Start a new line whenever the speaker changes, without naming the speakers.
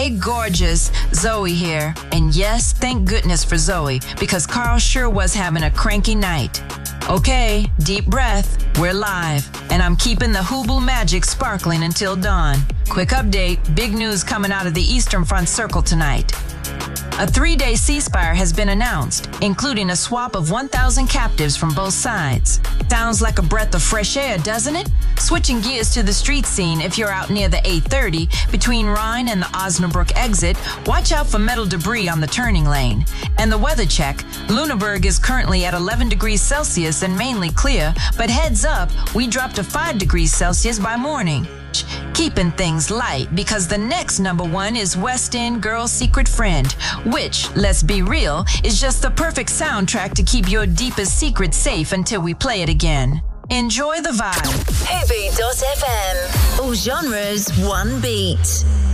Hey, gorgeous. Zoe here. And yes, thank goodness for Zoe, because Carl sure was having a cranky night. Okay, deep breath. We're live, and I'm keeping the Hubel magic sparkling until dawn. Quick update, big news coming out of the Eastern Front Circle tonight. A 3-day ceasefire has been announced, including a swap of 1,000 captives from both sides. Sounds like a breath of fresh air, doesn't it? Switching gears to the street scene, if you're out near the 830 between Rhine and the Osnabrück exit, watch out for metal debris on the turning lane. And the weather check, Lüneburg is currently at 11 degrees Celsius and mainly clear, but heads up, we drop to 5 degrees Celsius by morning. Keeping things light, because the next number one is West End Girl's Secret Friend, which, let's be real, is just the perfect soundtrack to keep your deepest secret safe until we play it again. Enjoy the vibe.
Hoover.fm. All genres, one beat.